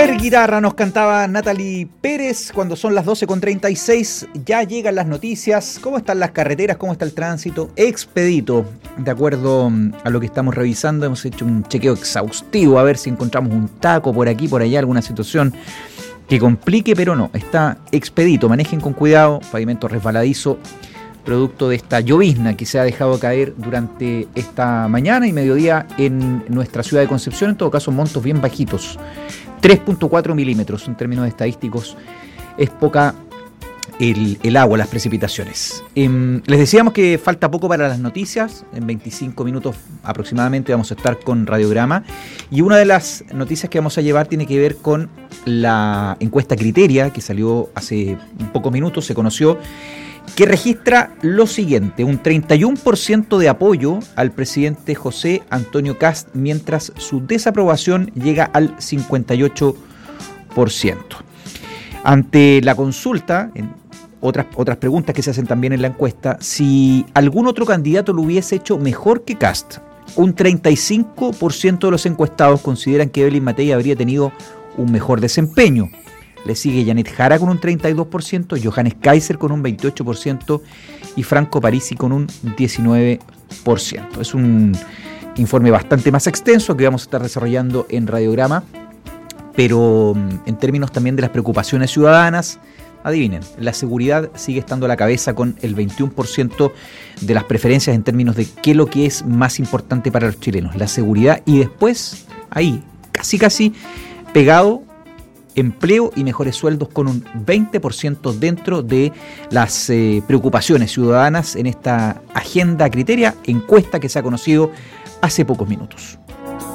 Mujer Guitarra nos cantaba Natalie Pérez cuando son las 12:36. Ya llegan las noticias. ¿Cómo están las carreteras? ¿Cómo está el tránsito? Expedito. De acuerdo a lo que estamos revisando, hemos hecho un chequeo exhaustivo a ver si encontramos un taco por aquí, por allá, alguna situación que complique, pero no, está expedito. Manejen con cuidado, pavimento resbaladizo, producto de esta llovizna que se ha dejado caer durante esta mañana y mediodía en nuestra ciudad de Concepción, en todo caso montos bien bajitos, 3.4 milímetros en términos estadísticos, es poca el agua, las precipitaciones. Les decíamos que falta poco para las noticias, en 25 minutos aproximadamente vamos a estar con Radiograma, y una de las noticias que vamos a llevar tiene que ver con la encuesta Criteria, que salió hace pocos minutos, se conoció, que registra lo siguiente: un 31% de apoyo al presidente José Antonio Kast, mientras su desaprobación llega al 58%. Ante la consulta, otras preguntas que se hacen también en la encuesta, si algún otro candidato lo hubiese hecho mejor que Kast, un 35% de los encuestados consideran que Evelyn Matei habría tenido un mejor desempeño. Le sigue Janet Jara con un 32%, Johannes Kaiser con un 28% y Franco Parisi con un 19%. Es un informe bastante más extenso que vamos a estar desarrollando en Radiograma, pero en términos también de las preocupaciones ciudadanas, adivinen, la seguridad sigue estando a la cabeza con el 21% de las preferencias en términos de qué es lo que es más importante para los chilenos, la seguridad, y después, ahí, casi pegado, empleo y mejores sueldos, con un 20% dentro de las preocupaciones ciudadanas en esta agenda Criteria, encuesta que se ha conocido hace pocos minutos.